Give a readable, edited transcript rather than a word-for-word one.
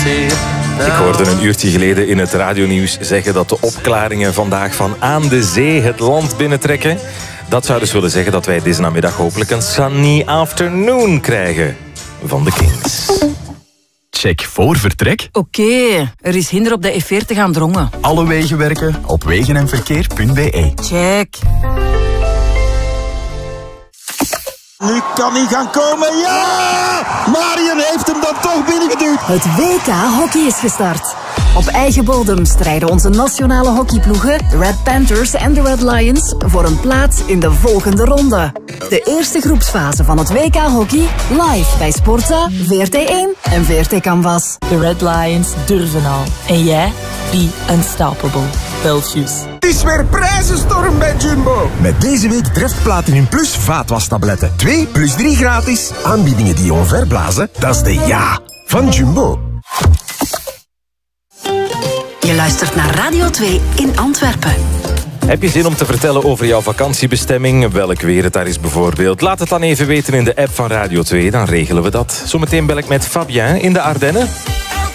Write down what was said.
Ik hoorde een uurtje geleden in het radionieuws zeggen dat de opklaringen vandaag van aan de zee het land binnentrekken. Dat zou dus willen zeggen dat wij deze namiddag hopelijk een sunny afternoon krijgen van de Kings. Check voor vertrek. Oké, er is hinder op de E40 aan Drongen. Alle wegen werken op wegenenverkeer.be. Check. Nu kan hij gaan komen. Ja! Marion heeft hem dan toch binnengeduwd. Het WK Hockey is gestart. Op eigen bodem strijden onze nationale hockeyploegen, de Red Panthers en de Red Lions, voor een plaats in de volgende ronde. De eerste groepsfase van het WK Hockey, live bij Sporza, VRT1 en VRT Canvas. De Red Lions durven al. En jij? Be unstoppable. Belfius. Het is weer prijzenstorm bij Jumbo. Met deze week Treft Platinum Plus vaatwastabletten. 2 plus 3 gratis. Aanbiedingen die je omverblazen, dat is de ja van Jumbo. Je luistert naar Radio 2 in Antwerpen. Heb je zin om te vertellen over jouw vakantiebestemming? Welk weer het daar is bijvoorbeeld? Laat het dan even weten in de app van Radio 2, dan regelen we dat. Zometeen bel ik met Fabien in de Ardennen.